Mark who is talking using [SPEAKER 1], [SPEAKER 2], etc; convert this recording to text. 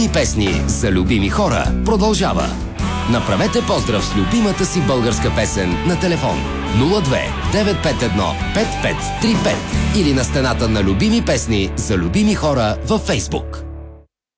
[SPEAKER 1] песни за любими хора продължава. Направете поздрав с любимата си българска песен на телефон 02 951 5535 или на стената на любими песни за любими хора във Фейсбук.